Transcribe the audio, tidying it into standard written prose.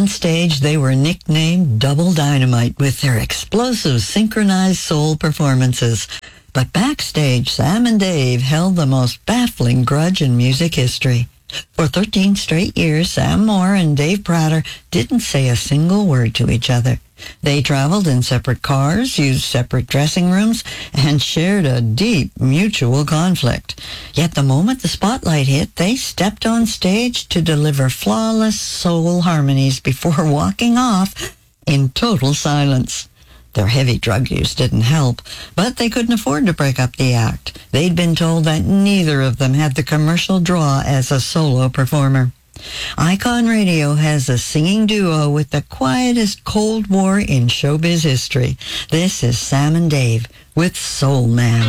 On stage, they were nicknamed Double Dynamite with their explosive synchronized soul performances. But backstage, Sam and Dave held the most baffling grudge in music history. For 13 straight years, Sam Moore and Dave Prater didn't say a single word to each other. They traveled in separate cars, used separate dressing rooms, and shared a deep mutual conflict. Yet the moment the spotlight hit, they stepped on stage to deliver flawless soul harmonies before walking off in total silence. Their heavy drug use didn't help, but they couldn't afford to break up the act. They'd been told that neither of them had the commercial draw as a solo performer. Icon Radio has a singing duo with the quietest Cold War in showbiz history. This is Sam and Dave with Soul Man.